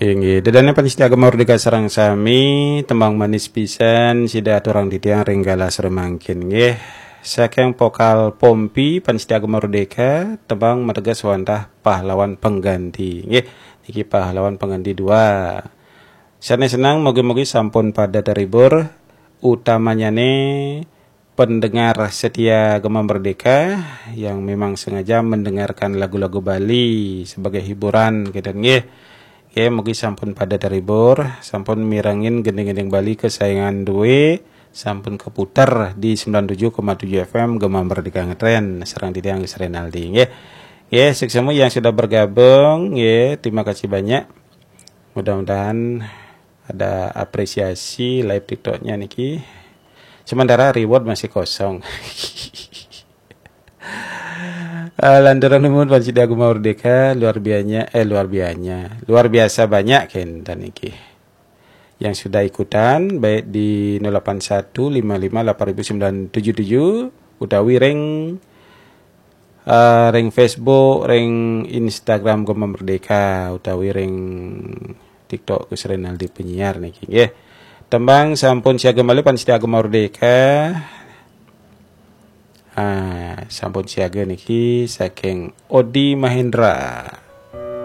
Inggih, dadane panitia agama merdeka sareng sami tembang manis pisan sida aturang ditiang ringgala seremangkin nggih. Saking vokal Pompi panitia agama merdeka tembang mergas wantah pahlawan pengganti nggih. Iki pahlawan pengganti 2. Sana senang moga-moga sampun pada terhibur utamanya nih pendengar setia agama merdeka yang memang sengaja mendengarkan lagu-lagu Bali sebagai hiburan gitu nggih. Ya, mugi sampun pada terhibur, sampun mirangin gending-gending Bali kesayangan duwe, sampun keputar di 97,7 FM Gema Merdeka Ngetren, serang ditiang geus Renaldi nggih. Ya, seksemu yang sudah bergabung, ya, terima kasih banyak. Mudah-mudahan ada apresiasi live TikToknya niki. Sementara reward masih kosong. Lantaran umum Pancita Agama Merdeka luar biasa banyak Ken dan iki yang sudah ikutan baik di 081558977 utawi ring Facebook, ring Instagram Agama Merdeka utawi ring TikTok Gus Renaldi penyiar niki nggih. Tembang sampun siaga malih Pancita Agama Merdeka. Sampun siaga niki saking Odi Mahendra.